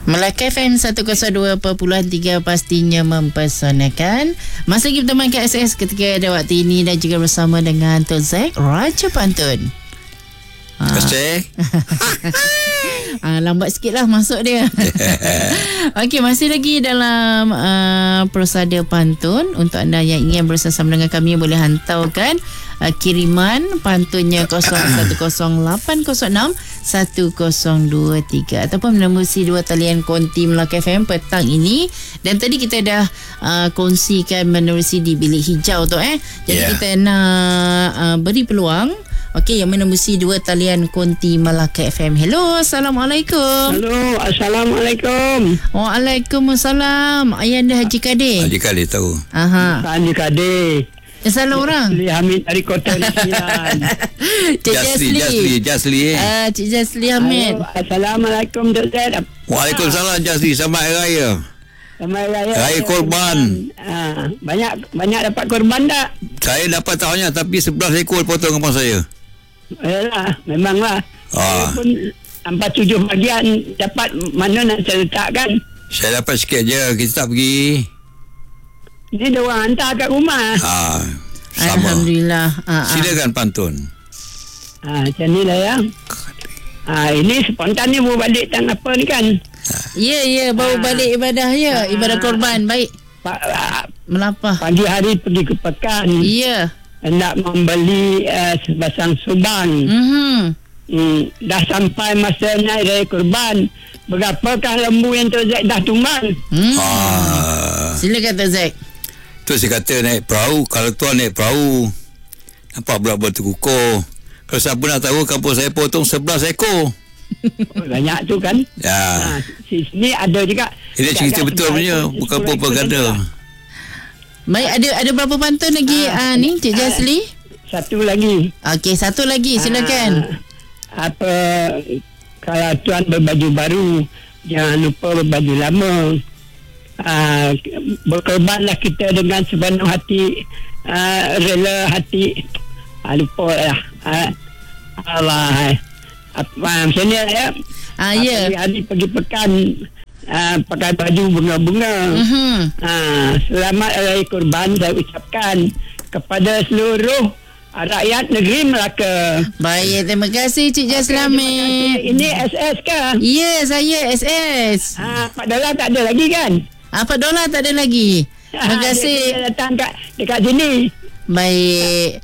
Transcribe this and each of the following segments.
Melaka FM 102.3 pastinya mempesonakan. Masa kita main ke SS ketika ada waktu ini dan juga bersama dengan Tok Zack, Raja Pantun. Lambat sikit lah masuk dia. Okey, masih lagi dalam Persada Pantun. Untuk anda yang ingin bersama dengan kami, boleh hantarkan kiriman pantunnya 0108061023 ataupun menembusi 2 talian konti Melaka FM petang ini. Dan tadi kita dah kongsikan menerusi di bilik hijau tu Jadi kita nak beri peluang yang menembusi 2 talian konti Melaka FM. Hello, Assalamualaikum. Hello, Assalamualaikum. Waalaikumsalam. Ayanda Haji Kadir. Haji Kadir tahu. Haji Kadir. Salah orang. Cik Hamid dari Kota Nasian. Cik Jasli. Cik Jasli Hamid. Assalamualaikum, Dr. Z. Waalaikumsalam Jasli. Selamat Hari Raya. Selamat Raya. Raya korban. Banyak dapat korban tak? Saya dapat tahunnya, tapi 11 ekor potong abang saya. Yalah, memanglah. Saya pun sampai 7 bahagian dapat, mana nak saya letakkan? Saya dapat sikit je, kita tak pergi. Ni dia orang hantar kat rumah. Sama. Alhamdulillah. Silakan pantun. Macam ni lah ya. Ini spontan ni baru balik tang apa ni kan? Ya, baru balik ibadah ibadah korban. Baik. Melapah. Pagi hari pergi ke pekan. Ya. Nak membeli sebasang subang. Dah sampai masa naik raya korban. Berapakah lembu yang Tok Zack dah tumbang? Silakan Tok Zack. Tu saya kata naik perahu. Kalau tuan naik perahu, nampak belah-belah terkukur. Kalau siapa nak tahu, kampung saya potong 11 ekor. Banyak tu kan? Ya. Sini ada juga. Ini cerita betul punya, bukan propaganda. Baik, ada berapa pantun lagi ni Cik Jasli? Satu lagi. Okey, satu lagi, silakan. Kalau tuan berbaju baru, jangan lupa berbaju lama. Berkorbanlah kita dengan sepenuh hati, rela hati. Lupa lah. Allah. Macam ni ya. Hari pergi pekan, pakai baju bunga-bunga. Selamat Raya Korban saya ucapkan kepada seluruh rakyat negeri Melaka. Baik, terima kasih Cik Jasli Hamid. Ini SS ke? Ya, saya SS. $4 tak ada lagi kan? $4 tak ada lagi. Terima kasih. Dia datang dekat sini. Baik.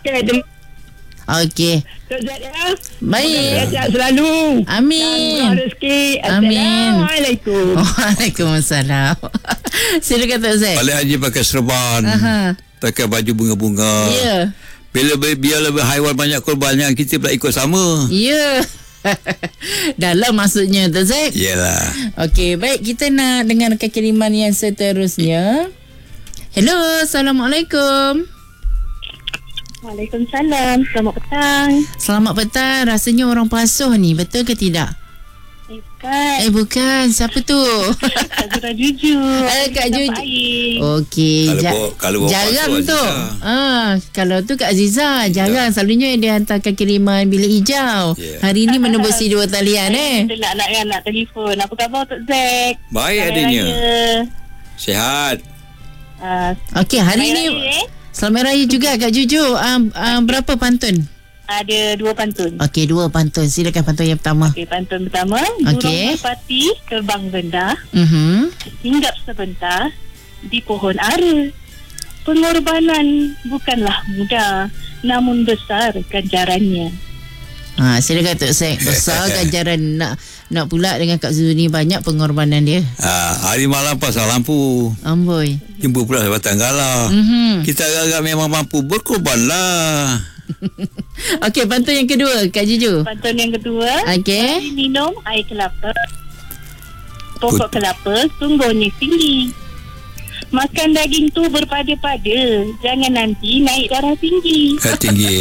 Okey. Baik. Sehat selalu. Amin. Rezeki. Amin. Assalamualaikum. Waalaikumsalam. Silakan Tok Zack. Balik haji pakai serban. Pakai baju bunga-bunga. Ya. Biar lebih haiwan banyak korbannya, kita pula ikut sama. Ya. Dalam maksudnya Tok Zack. Yalah. Okey, baik, kita nak dengarkan kiriman yang seterusnya. Hello, Assalamualaikum. Waalaikumsalam. Selamat petang. Selamat petang. Rasanya orang Pasuh ni, betul ke tidak? Bukan. Bukan. Siapa tu? Kak Zura Juju. Kak Juju. Okey. Kalau jarang tu. Kalau tu Kak Aziza. Jarang. Selalunya dia hantarkan kiriman bilik hijau. Hari ni menembusi 2 talian Nak telefon. Apa khabar Tok Zack? Baik adanya. Sihat. Okey, hari ni Selamat Raya juga Kak Juju. Berapa pantun? Ada 2 pantun. Okey, 2 pantun. Silakan pantun yang pertama. Okey, pantun pertama. Burung merpati terbang rendah. Hinggap sebentar di pohon ara. Pengorbanan bukanlah mudah, namun besar ganjarannya. Silakan Tok Zack. Besar ganjaran. Nak pula dengan Kak Zul ni banyak pengorbanan dia. Hari malam pasang lampu. Amboi. Jumpa pula batang galah. Kita agak-agak memang mampu, berkorbanlah. Okey, pantun yang kedua Kak Juju. Pantun yang kedua. Okey. Minum air kelapa. Pokok kelapa sungguhnya tinggi. Makan daging tu berpada-pada. Jangan nanti naik darah tinggi. Tinggi.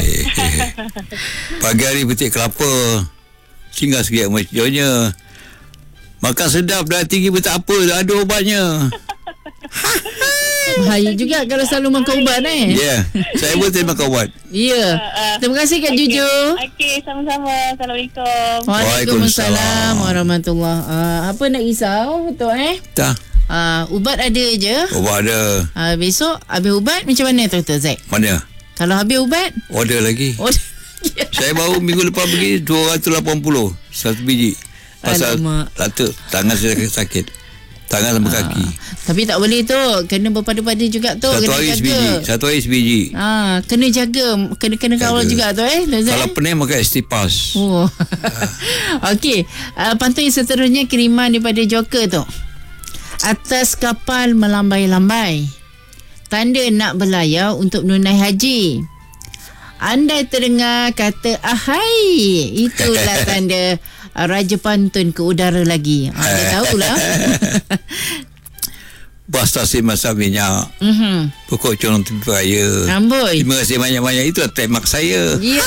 Pagi hari petik kelapa. Singgah sikit macamnya. Makan sedap dah tinggi pun tak apa. Dah ada obatnya. Bahaya juga kalau selalu makan ubat Ya, saya pun terima makan ubat. Ya. Terima kasih Kak Juju. Okey, sama-sama. Assalamualaikum. Waalaikumsalam warahmatullahi. Apa nak risau tu Tak, ubat ada je. ubat ada. Besok habis ubat macam mana Dr. Zack? Mana? Kalau habis ubat? Order lagi. Saya baru minggu lepas pergi 280 satu biji. Pasal Alamak. tangan saya sakit. Tangan sama kaki. Tapi tak boleh tu. Kena berpada-pada juga tu. Satu Kena hari jaga. sebiji. Satu hari sebiji. Kena jaga. Kena kawal juga tu Dr. Zack. Kalau pening makan Estipas. Oh. Okey, pantun yang seterusnya kiriman daripada Joker tu. Atas kapal melambai-lambai, tanda nak berlayar untuk menunai haji. Andai terdengar kata ahai, itulah tanda Raja Pantun ke udara lagi. Dia tahulah. Bas tasik masak minyak. Pokok corong tepi raya. Amboi. Terima kasih banyak-banyak. Itu trademark saya. Ya.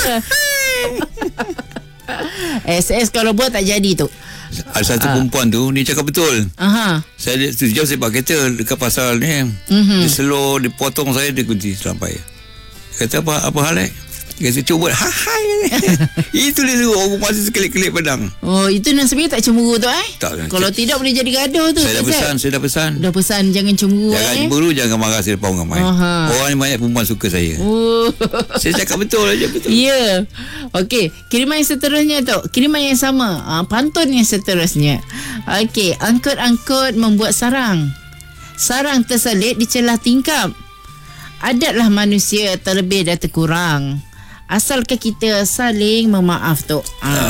SS kalau buat tak jadi tu. Ada satu perempuan tu, dia cakap betul. Saya sejauh saya pakai kereta dekat pasar ni. Dia slow, dia potong saya, dia kunci sampai. Dia kata apa hal Dia kata cuba hai. Itu dia tu orang masih sekelip-kelip pedang. Oh, itu nasibnya tak cemburu tu Tak. Kalau tidak boleh jadi gaduh tu. Saya dah pesan. Dah pesan jangan cemburu Jangan cemburu, jangan marah saya depan orang ramai. Orang ni banyak perempuan suka saya. Saya cakap betul aja betul. Ya. Okey, kiriman yang seterusnya tu. Kiriman yang sama. Pantun yang seterusnya. Okey, angkut-angkut membuat sarang. Sarang terselit di celah tingkap. Adatlah manusia terlebih dan terkurang. Asalkan kita saling memaaf tu.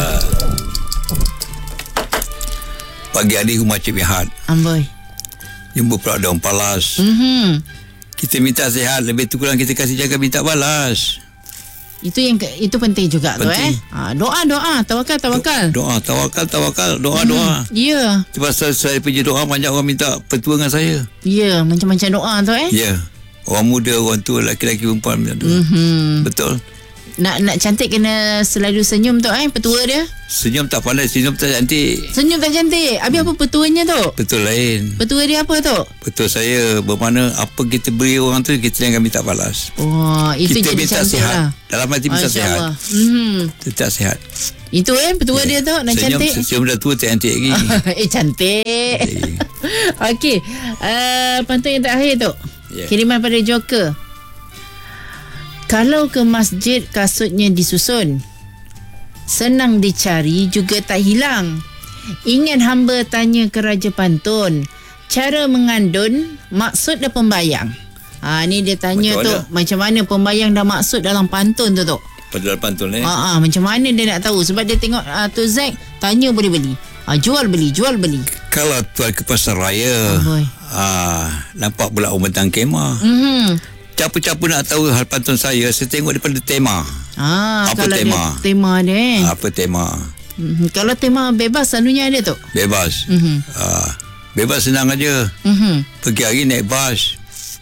Pagi hari rumah Cik Mihat. Amboi. Jumpa pula daun palas. Kita minta sihat, lebih tu kurang kita kasih jaga minta balas. Itu penting juga penting. tu doa, tawakal. Doa, tawakal, doa. Ya. Pasal saya pergi doa, banyak orang minta petua dengan saya. Ya, macam-macam doa tu Ya. Orang muda, orang tua, lelaki-lelaki, perempuan minta doa. Betul. Nak cantik kena selalu senyum tu petua dia. Senyum tak pandai, senyum tak cantik. Senyum tak cantik. Habis apa petuanya tu? Betul lain. Petua dia apa tu? Betul saya, bermakna apa kita beri orang tu, kita jangan minta balas. Oh, itu kita jadi minta cantik sihat lah. dalam hati minta sihat. Tetap sihat. Itu petua dia tu nak senyum, cantik. Senyum dah tua tak cantik lagi. Cantik. Okey, pantun yang terakhir tu. Kiriman pada Joker. Kalau ke masjid kasutnya disusun, senang dicari juga tak hilang. Ingin hamba tanya ke Raja Pantun, cara mengandun maksud dan pembayang. Ni dia tanya macam mana pembayang dan maksud dalam pantun tu. Dalam pantun macam mana dia nak tahu, sebab dia tengok tu Zack tanya boleh beli. Jual beli. Kalau tuan ke pasar raya, nampak pula orang bentang kemah. Siapa-siapa nak tahu hal pantun saya tengok daripada tema. Apa kalau tema? Tema dia. Apa tema? Kalau tema bebas selalunya ada tu. Bebas. Bebas senang aja. Pergi hari naik bas.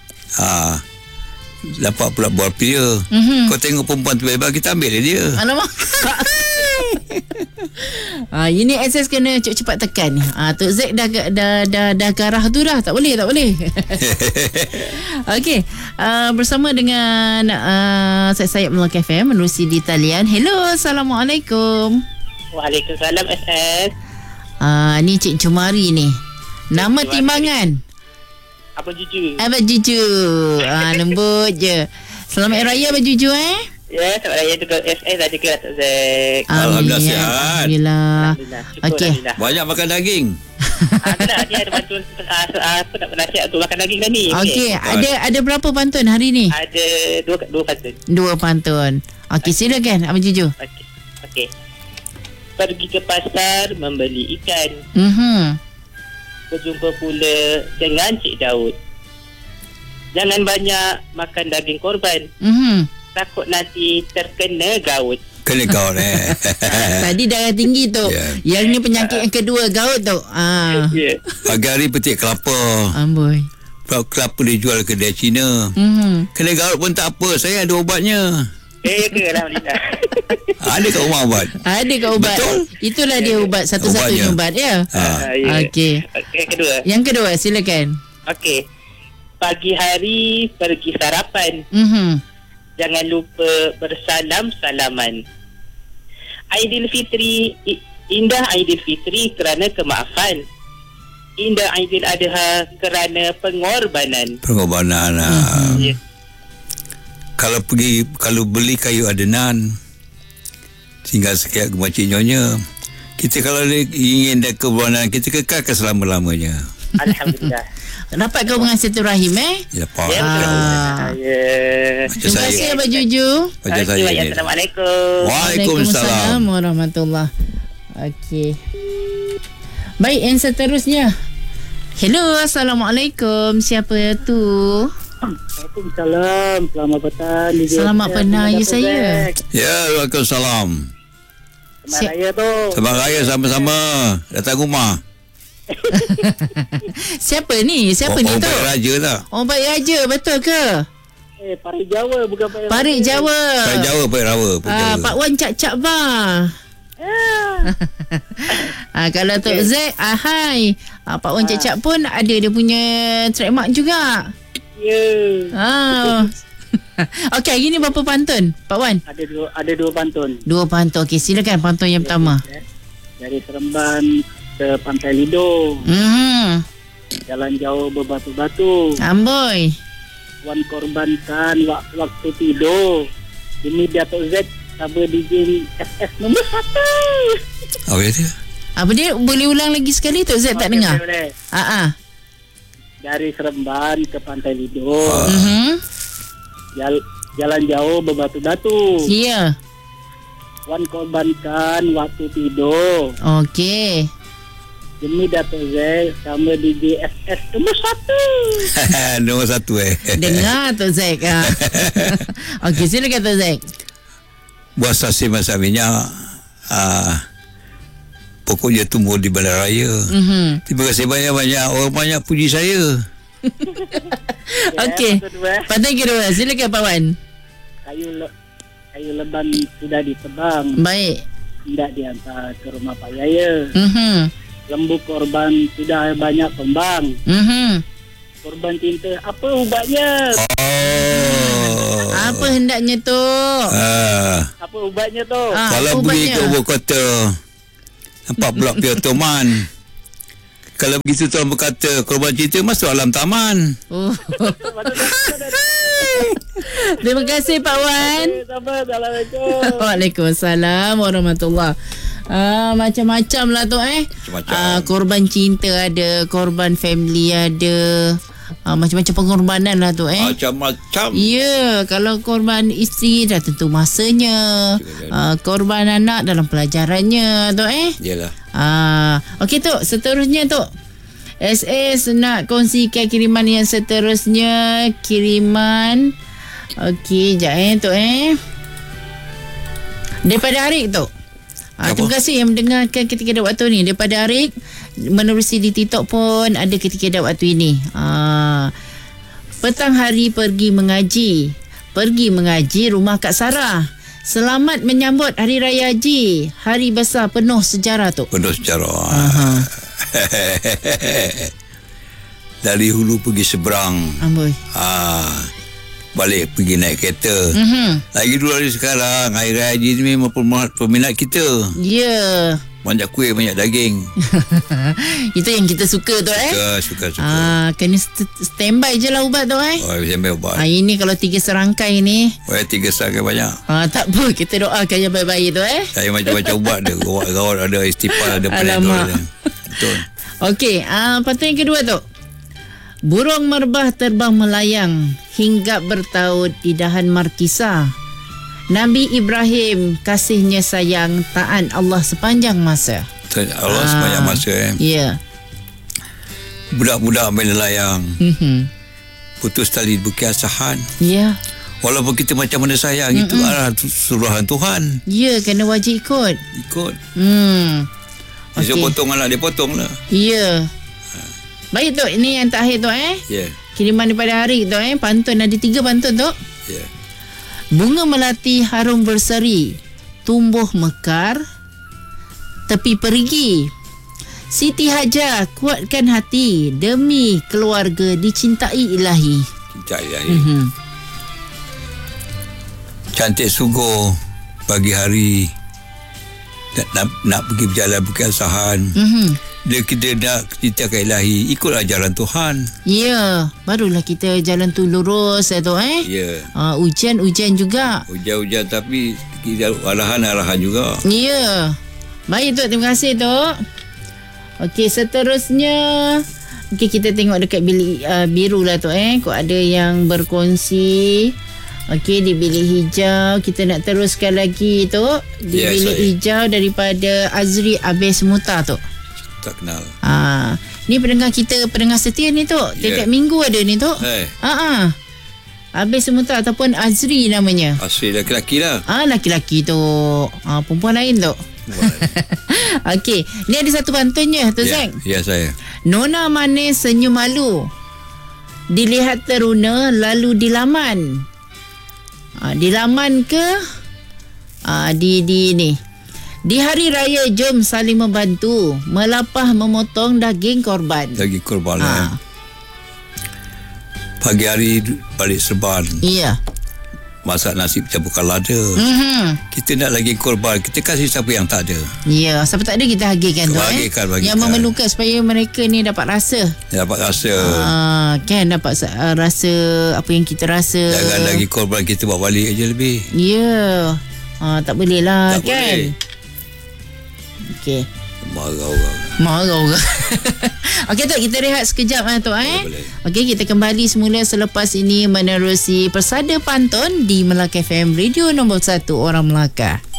Dapat pula buat dia. Kau tengok perempuan tu bebas, kita ambil dia. Alamak. Ini akses kena cepat tekan ni. Tok Zack dah garah tu dah. Tak boleh. Okey, bersama dengan saya Melaka FM menerusi di talian. Hello, Assalamualaikum. Waalaikumsalam SS. Ni Cik Jumari ni. Nama timbangan Abang Juju. Abang Juju. Lembut je. Selamat Raya Abang Juju Ya, selamat raya juga SS dan juga Datuk Zack. Alhamdulillah sihat. Alhamdulillah. Okey. Banyak makan daging. Dia ada pantun apa nak nasihat untuk makan daging kan ni. Okey, ada berapa pantun hari ni? Ada dua pantun. Dua pantun. Okey, silakan Abang Juju. Okey. Pergi ke pasar membeli ikan. Berjumpa pula dengan Cik Daud. Jangan banyak makan daging korban. Takut nanti terkena gaut. Kena gaut Tadi darah tinggi tu. Yang ni penyakit yang kedua, gaut tu. Pagi hari petik kelapa. Amboi. Kelapa dijual ke kedai Cina. Kena gaut pun tak apa, saya ada ubatnya. Alhamdulillah. Ada kat rumah ubat. Ada kat ubat. Betul. Itulah dia ubat satu-satunya ubat ya. Okey. Yang kedua silakan. Okey. pagi hari pergi sarapan. Jangan lupa bersalam-salaman. Aidilfitri, indah Aidilfitri kerana kemaafan. Indah Aidil Adha kerana pengorbanan. Ya. Kalau beli kayu adenan tinggal sekian macam nyonya, kita kalau ingin dah keberanian kita kekalkan selama-lamanya. Alhamdulillah. Dapat kau dengan silaturahim Ya Pak. Terima kasih Abang Juju. Macam saya ni. Assalamualaikum. Waalaikumsalam warahmatullahi. Okey. Baik, yang seterusnya. Hello, Assalamualaikum. Siapa tu? Waalaikumsalam. Selamat petang. Selamat petang ya saya. Ya, Waalaikumsalam. Selamat raya tu. Selamat raya sama-sama. Datang rumah. Siapa ni? Siapa ni tu? Baik Raja tak? Oh, Baik Raja, betul ke? Parik Jawa bukan Parik Raja. Parik Jawa. Parik Jawa, Parik Rawa. Pak Wan Cak-Cak ba. Kalau Tok Zack, hai. Pak Wan Cak-Cak pun ada dia punya trademark juga. Ya. Okey, hari ni berapa pantun, Pak Wan? Ada dua pantun. Dua pantun. Okey, silakan pantun yang pertama. Dari Seremban ke Pantai Lido. Jalan jauh berbatu-batu. Amboi. Wan korbankan waktu tidur. Demi Datuk Z sabar DJ SS nombor 1. Apa dia? Apa dia? Boleh ulang lagi sekali Tok Z tak dengar? Boleh. Dari Seremban ke Pantai Lido. Jalan jauh berbatu-batu. Ya. Wan korbankan waktu tidur. Okey. Demi Datuk Z sama DJ SS nombor 1. Nombor 1 Dengar Tok Z. Okey, silakan Tok Z. Buat sasi masak minyak. Pokoknya tumbuh di Bandaraya. Terima kasih banyak-banyak. Orang banyak puji saya. Okey. Pantun kedua. Silakan Pak Wan. Kayu leban sudah ditebang. Baik. Tidak dihantar ke rumah Pak Yaya. Lembu korban sudah banyak kembang. Korban cinta, apa ubatnya? Apa hendaknya tu? Apa ubatnya tu? Kalau pergi ke Ibu Kota, nampak pula Piotoman. Kalau begitu tuan berkata, korban cinta masuk alam taman. Terima kasih Pak Wan. Assalamualaikum. Waalaikumsalam warahmatullahi. Macam-macam lah tu korban cinta ada, korban family ada, macam-macam pengorbanan lah tu Macam-macam. Ya, kalau korban isteri dah tentu masanya, korban anak dalam pelajarannya tu Yalah. Okey tu, seterusnya tu SS nak kongsikan kiriman yang seterusnya. Kiriman okey, sekejap tu daripada Arik tu. Terima kasih yang mendengarkan ketika ada waktu ni. Daripada Arik, menerusi di TikTok pun ada ketika ada waktu ini. Petang hari pergi mengaji rumah Kak Sarah. Selamat menyambut Hari Raya Haji, hari besar penuh sejarah tu. Penuh sejarah. Dari hulu pergi seberang. Amboi. Balik pergi naik kereta. Lagi dulu hari sekarang Hari Raya Haji ni memang peminat kita. Ya. Banyak kuih, banyak daging. Itu yang kita suka tu Suka. Kena standby je lah ubat tu Standby ubat. Ini kalau 3 serangkai ni 3 serangkai banyak. tak apa, kita doakan yang baik-baik tu Saya macam-macam ubat dia. Gawat ada istighfar, ada Alamak. Betul. Okey, pantun yang kedua tu. Burung merbah terbang melayang hingga bertaut di dahan markisah. Nabi Ibrahim kasihnya sayang, taat Allah sepanjang masa. Allah sepanjang masa Ya. Budak-budak main layang. Putus tali berkiasahan. Ya. Walaupun kita macam mana sayang, itu adalah suruhan Tuhan. Ya, kena wajib ikut. Dia potong lah, dia potong lah. Ya. Baik tu, ini yang terakhir tu Ya. Kiriman daripada Harik tu pantun, ada 3 pantun tu. Ya. Bunga melati harum berseri, tumbuh mekar, tepi pergi. Siti Hajar, kuatkan hati demi keluarga dicintai ilahi. Cinta ilahi. Cantik sungguh pagi hari nak pergi berjalan berkesahan. Dia kita nak cintakan ilahi, ikut ajaran Tuhan. Ya, barulah kita jalan tu lurus tu Ya. Hujan juga. Hujan-hujan tapi kita arahan juga. Ya. Baik Tok, terima kasih Tok. Okey, seterusnya kita tengok dekat bilik biru lah Tok Kok ada yang berkongsi. Okey, di bilik hijau kita nak teruskan lagi Tok. Di bilik hijau daripada Azri Abes Muta Tok. Tak kenal. Ni pendengar kita, pendengar setia ni Tok. Tiap-tiap minggu ada ni Tok. Abes Muta ataupun Azri namanya. Azri lelaki lah. Lelaki Tok. Perempuan lain Tok. Okey, ni ada satu pantunnya Tok Zack. Ya, saya. Nona manis senyum malu, dilihat teruna lalu dilaman. Dilaman ke di ni. Di hari raya jom saling membantu, melapah memotong daging korban. Daging korban Pagi hari balik serban. Ya. Masak nasi campurkan lada. Kita nak lagi korban, kita kasih siapa yang tak ada. Ya, siapa tak ada kita hagikan tu bagikan. Yang memerlukan supaya mereka ni dapat rasa. Kan dapat rasa apa yang kita rasa. Jangan lagi korban kita bawa balik aja lebih. Ya. Tak boleh lah tak kan. Boleh. Okey. Marah orang. Okey Tok, kita rehat sekejap Tok Boleh. Okey, kita kembali semula selepas ini menerusi Persada Pantun di Melaka FM, radio nombor 1 orang Melaka.